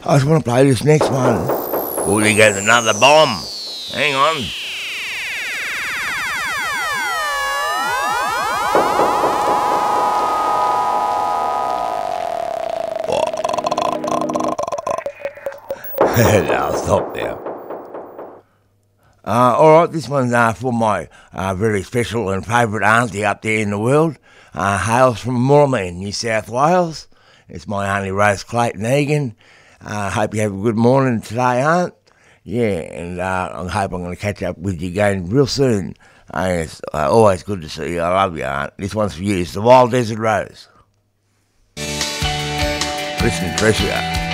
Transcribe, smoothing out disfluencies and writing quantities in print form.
I just want to play this next one. Oh, there goes another bomb. Hang on. No, I'll stop now. Alright, this one's for my very special and favourite auntie up there in the world. Hails from Mooramin, New South Wales. It's my auntie Rose Clayton Egan. Hope you have a good morning today, Aunt. Yeah, and I hope I'm going to catch up with you again real soon. It's always good to see you. I love you, Aunt. This one's for you. It's the Wild Desert Rose. Listen, Tricia.